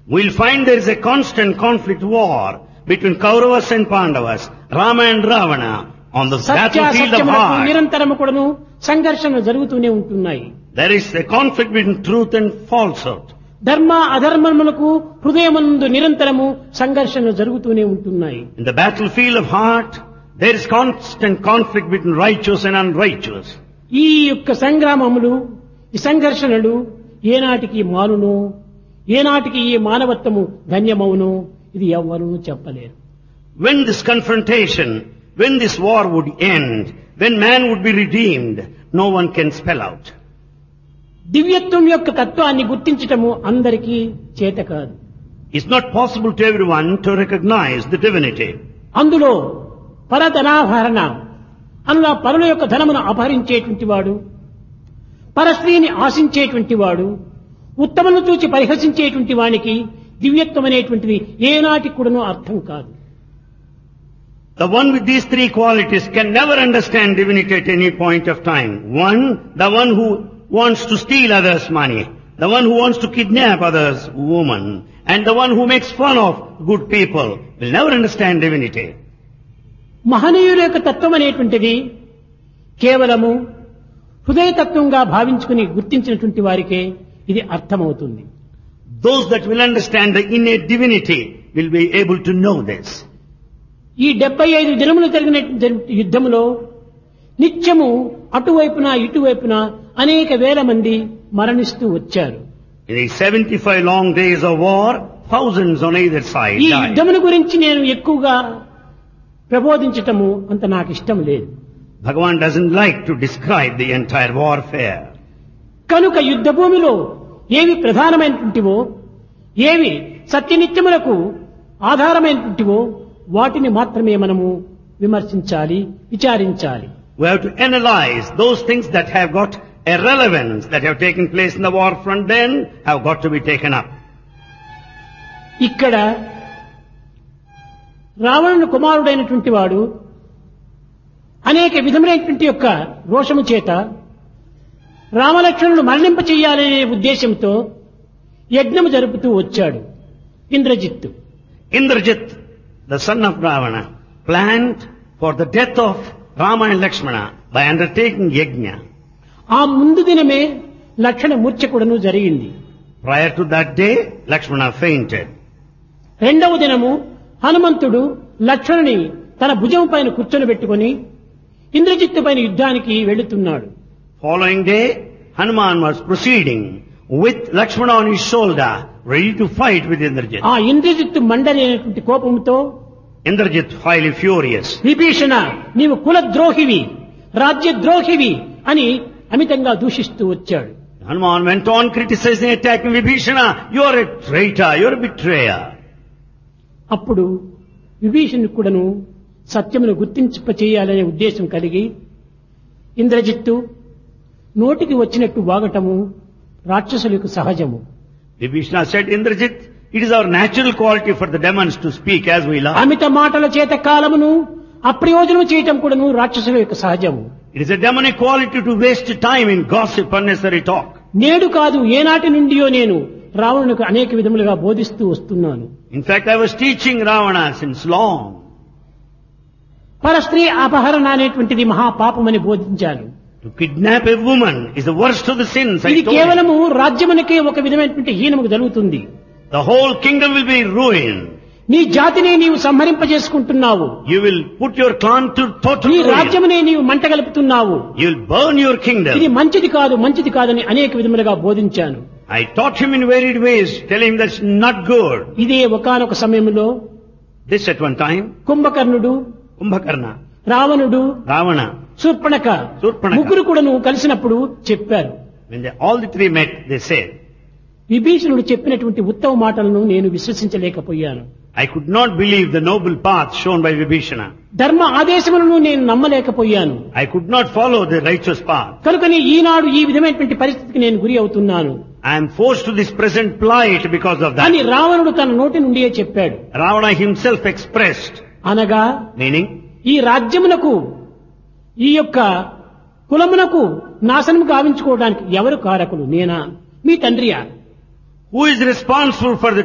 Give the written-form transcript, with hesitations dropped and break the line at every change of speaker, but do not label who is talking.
We'll find there is a constant conflict war between Kauravas and Pandavas, Rama and Ravana on the battlefield of heart.
నిరంతరము కూడాను సంఘర్షణలు జరుగుతూనే ఉంటున్నాయి.
There is a conflict between truth and falsehood.
ధర్మ అధర్మములకు హృదయమందు నిరంతరము సంఘర్షణలు జరుగుతూనే ఉంటున్నాయి.
In the battlefield of heart, there is constant conflict between righteous and unrighteous.
ఈ యొక్క సంగ్రామములు, ఈ సంఘర్షణలు ఏనాటికి మానును, ఏనాటికి ఈ మానవత్వము ధన్యమవును, ఇది ఎవ్వరూ చెప్పలేరు.
When this confrontation, when this war would end, when man would be redeemed, no one can spell out.
దివ్యత్వం యొక్క తత్వాన్ని గుర్తించటము అందరికీ చేత కాదు.
It's not possible to everyone to recognize the divinity.
అందులో పరధనాభరణ అందులో పరుల యొక్క ధనమును అపహరించేటువంటి వాడు, పరస్త్రీని ఆశించేటువంటి వాడు, ఉత్తమను చూచి పరిహసించేటువంటి వానికి దివ్యత్వం అనేటువంటిది ఏనాటికి కూడాను అర్థం కాదు.
The one with these three qualities can never understand divinity at any point of time. One, the one who wants to steal others' money, the one who wants to kidnap others' woman, and the one who makes fun of good people will never understand divinity.
మహనీయుల యొక్క తత్వం అనేటువంటిది కేవలము హృదయతత్వంగా భావించుకుని గుర్తించినటువంటి వారికే ఇది అర్థమవుతుంది.
Those that will understand the innate divinity will be able to know this.
ఈ 75 దినములు జరిగిన యుద్ధములో నిత్యము అటువైపున ఇటువైపున అనేక వేల మంది మరణిస్తూ వచ్చారు.
In these 75 long days of war, thousands on either side
ఈ
died.
యుద్ధముల గురించి నేను ఎక్కువగా ప్రబోధించటము అంత నాకు ఇష్టం లేదు.
Bhagavan doesn't like to describe the entire warfare.
కనుక యుద్ధ భూమిలో ఏవి ప్రధానమైనటువంటివో, ఏవి సత్యనిత్యములకు ఆధారమైనటువంటివో వాటిని మాత్రమే మనము విమర్శించాలి, విచారించాలి.
We have to analyze those things that have got a relevance, that have taken place in the war front, then have got to be taken up.
ఇక్కడ రావణుని కుమారుడైనటువంటి వాడు అనేక విధములైనటువంటి యొక్క రోషము చేత రామలక్ష్మణులు మరణింప చెయ్యాలనే ఉద్దేశంతో యజ్ఞము జరుపుతూ వచ్చాడు Indrajit.
Indrajit, the son of Ravana, planned for the death of Rama and Lakshmana by undertaking yajna.
ఆ ముందు దినమే లక్షణ మూర్ఛ కూడాను జరిగింది.
Prior to that day, Lakshmana fainted.
రెండవ దినము హనుమంతుడు లక్ష్మణుని తన భుజం పైన కూర్చొని పెట్టుకుని ఇంద్రజిత్తు పైన యుద్ధానికి వెళుతున్నాడు.
Following day, Hanuman was proceeding with Lakshmana on his shoulder, ready to fight with Indrajit.
ఆ ఇంద్రజిత్తు మండలేనటువంటి కోపంతో
Indrajit, highly furious,
విభీషణ నీవు కులద్రోహివి, రాజ్యద్రోహివి అని అమితంగా దూషిస్తూ వచ్చాడు.
Hanuman went on criticizing, attacking Vibhishana. You are a traitor, you are a betrayer.
అప్పుడు విభీషణుడు కూడాను సత్యమును గుర్తింప చేయాలనే ఉద్దేశం కలిగి ఇంద్రజిత్తు నోటికి వచ్చినట్టు వాగటము రాక్షసులకు సహజము.
Vibhishana said, Indrajit, it is our natural quality for the demons to speak as we love.
అమిత మాటల చేత కాలమును అప్రయోజనము చేయటం కూడాను రాక్షసుల యొక్క సహజము.
It is a demonic quality to waste time in gossip, unnecessary talk.
నేడు కాదు ఏనాటి నుండియో నేను రావణునికి అనేక విధములుగా బోధిస్తూ వస్తున్నాను.
In fact, I was teaching Ravana since long.
పరస్త్రీ అపహరణ అనేటువంటిది మహాపాపమని బోధించాను.
To kidnap a woman is the worst of the sins. I
ఇది
told you.
కేవలము రాజ్యమునకే ఒక విధమైనటువంటి హీనము జరుగుతుంది.
The whole kingdom will be ruined.
నీ జాతిని నీవు సంహరింపజేసుకుంటున్నావు.
You will put your clan to total
నీ
ruin.
రాజ్యమునే నీవు మంటగలుపుతున్నావు.
You will burn your
ఇది
kingdom.
మంచిది కాదు, మంచిది కాదని అనేక విధములుగా బోధించాను.
I taught him in varied ways, telling him that's not good.
ఇదే ఒకానొక సమయంలో
This at one time,
కుంభకర్ణుడు,
Kumbhakarna,
రావణుడు,
Ravana,
శూర్పణఖ
శూర్పణఖ
ముగ్గురు కూడాను కలిసినప్పుడు చెప్పారు.
when all the three met, they said,
విభీషణుడు చెప్పినటువంటి ఉత్తమ మాటలను నేను విశ్వసించలేకపోయాను.
I could not believe the noble path shown by Vibhishana.
ధర్మ ఆదేశములను నేను నమ్మలేకపోయాను.
I could not follow the righteous path.
కనుకని ఈనాడు ఈ విధమైనటువంటి పరిస్థితికి నేను గురి అవుతున్నాను
I am forced to this present plight because of
అని
that.
రావణుడు తన నోటి నుండియే చెప్పాడు.
Ravana himself expressed,
అనగా
meaning,
ఈ రాజ్యమునకు ఈ యొక్క కులమునకు నాశనం గావించుకోవడానికి ఎవరు కారకులు? నేనా, మీ తండ్రియా?
who is responsible for the